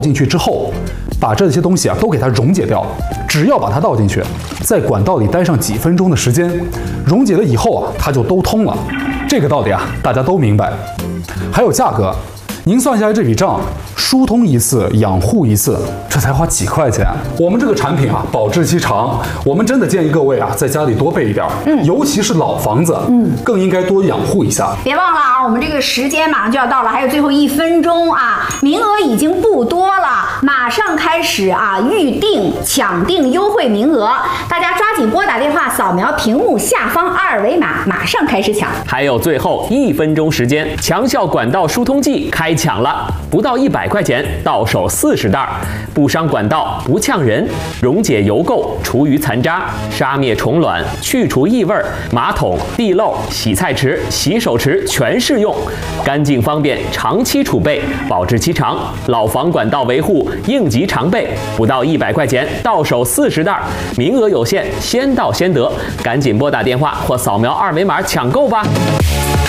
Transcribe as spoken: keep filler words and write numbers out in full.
进去之后，把这些东西啊都给它溶解掉。只要把它倒进去，在管道里待上几分钟的时间，溶解了以后啊，它就都通了。这个道理啊，大家都明白。还有价格，您算下来这笔账，疏通一次，养护一次，这才花几块钱。我们这个产品啊，保质期长，我们真的建议各位啊，在家里多备一点，嗯，尤其是老房子，嗯，更应该多养护一下。 别忘了啊，我们这个时间马上就要到了，还有最后一分钟啊，名额已经不多了，马上开始啊，预定抢订优惠名额，大家抓紧拨打电话，扫描屏幕下方二维码，马上开始抢。 还有最后一分钟时间，强效管道疏通剂开抢了，不到一百块钱到手四十袋，不伤管道，不呛人，溶解油垢，除余残渣，杀灭虫卵，去除异味，马桶、地漏、洗菜池、洗手池全适用，干净方便，长期储备，保质期长，老房管道维护应急常备，不到一百块钱到手四十袋，名额有限，先到先得，赶紧拨打电话或扫描二维码抢购吧。